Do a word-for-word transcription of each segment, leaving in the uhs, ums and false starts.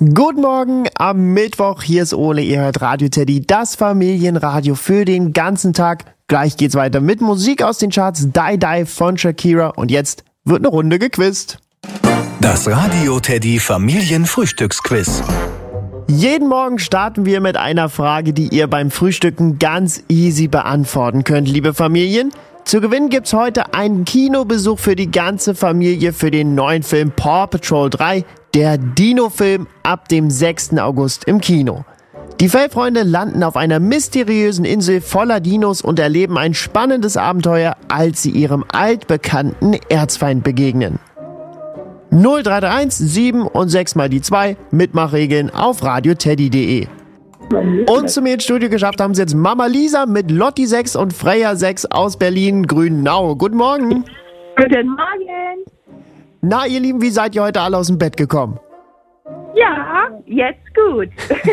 Guten Morgen am Mittwoch, hier ist Ole, ihr hört Radio Teddy, das Familienradio für den ganzen Tag. Gleich geht's weiter mit Musik aus den Charts, Die Die von Shakira und jetzt wird eine Runde gequizt. Das Radio Teddy Familienfrühstücksquiz. Jeden Morgen starten wir mit einer Frage, die ihr beim Frühstücken ganz easy beantworten könnt, liebe Familien. Zu gewinnen gibt's heute einen Kinobesuch für die ganze Familie für den neuen Film Paw Patrol drei, der Dino-Film ab dem sechsten August im Kino. Die Fellfreunde landen auf einer mysteriösen Insel voller Dinos und erleben ein spannendes Abenteuer, als sie ihrem altbekannten Erzfeind begegnen. null drei drei eins sieben und sechs mal die zwei, Mitmachregeln auf radioteddy punkt de. Und zu mir ins Studio geschafft haben sie jetzt Mama Lisa mit Lotti sechs und Freya sechs aus Berlin-Grünau. Guten Morgen. Guten Morgen. Na, ihr Lieben, wie seid ihr heute alle aus dem Bett gekommen? Ja, jetzt gut.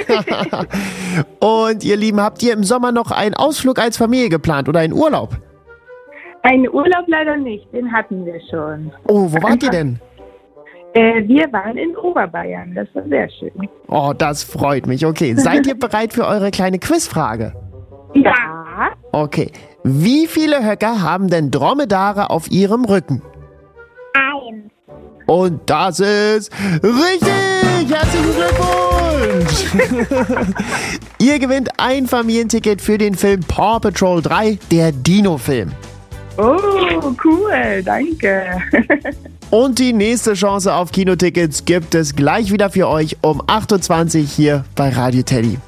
Und ihr Lieben, habt ihr im Sommer noch einen Ausflug als Familie geplant oder einen Urlaub? Einen Urlaub leider nicht, den hatten wir schon. Oh, wo wart ihr denn? Äh, wir waren in Oberbayern, das war sehr schön. Oh, das freut mich. Okay, seid ihr bereit für eure kleine Quizfrage? Ja. Okay, wie viele Höcker haben denn Dromedare auf ihrem Rücken? Eins. Und das ist richtig! Herzlichen Glückwunsch! Ihr gewinnt ein Familienticket für den Film Paw Patrol drei, der Dino-Film. Oh, cool, danke. Und die nächste Chance auf Kinotickets gibt es gleich wieder für euch um achtundzwanzig Uhr hier bei Radio Teddy.